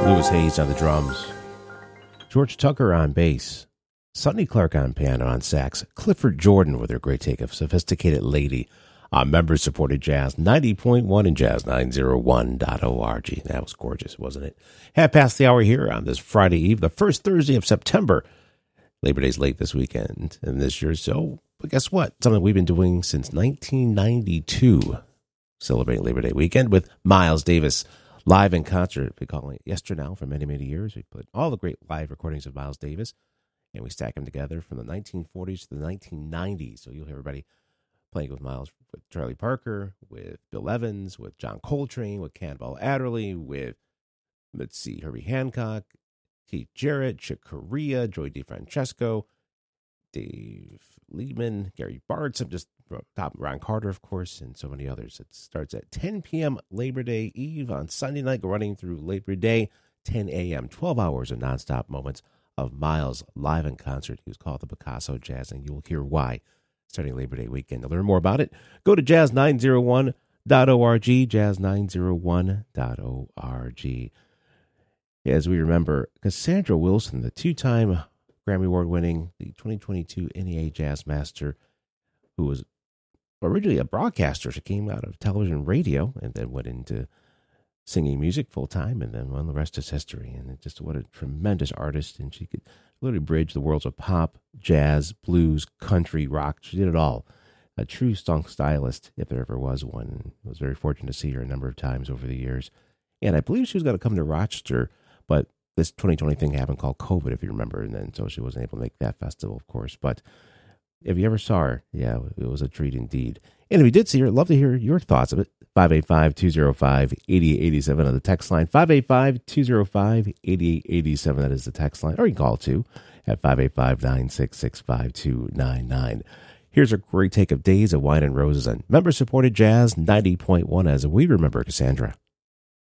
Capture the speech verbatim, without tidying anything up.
Louis Hayes on the drums. George Tucker on bass. Sonny Clark on piano and sax. Clifford Jordan with their great take of Sophisticated Lady on member-supported Jazz ninety point one and Jazz nine oh one dot org. That was gorgeous, wasn't it? Half past the hour here on this Friday Eve, the first Thursday of September. Labor Day's late this weekend and this year, so but guess what? Something we've been doing since nineteen ninety-two. Celebrating Labor Day weekend with Miles Davis live in concert. We call it Yesternow for many, many years. We put all the great live recordings of Miles Davis and we stack them together from the nineteen forties to the nineteen nineties. So you'll hear everybody playing with Miles, with Charlie Parker, with Bill Evans, with John Coltrane, with Cannonball Adderley, with, let's see, Herbie Hancock, Keith Jarrett, Chick Corea, Joey DeFrancesco, Dave Liebman, Gary Bartz, just top Ron Carter, of course, and so many others. It starts at ten p.m. Labor Day Eve on Sunday night, running through Labor Day, ten a.m., twelve hours of nonstop moments of Miles live in concert. He was called the Picasso Jazz, and you will hear why starting Labor Day weekend. To learn more about it, go to jazz nine oh one dot org, jazz nine oh one dot org. As we remember, Cassandra Wilson, the two-time Grammy Award-winning, the twenty twenty-two N E A Jazz Master, who was originally a broadcaster. She came out of television and radio and then went into singing music full-time, and then, well, the rest is history. And just what a tremendous artist, and she could literally bridge the worlds of pop, jazz, blues, country, rock. She did it all. A true song stylist, if there ever was one. I was very fortunate to see her a number of times over the years. And I believe she was going to come to Rochester, but this twenty twenty thing happened called COVID, if you remember, and then so she wasn't able to make that festival, of course. But if you ever saw her, yeah, it was a treat indeed. And if you did see her, I'd love to hear your thoughts of it. five eight five, two oh five, eight eight eight seven on the text line. five eight five, two oh five, eight eight eight seven, that is the text line. Or you can call too at five eight five, nine six six, five two nine nine. Here's a great take of Days of Wine and Roses and member-supported Jazz ninety point one as we remember Cassandra.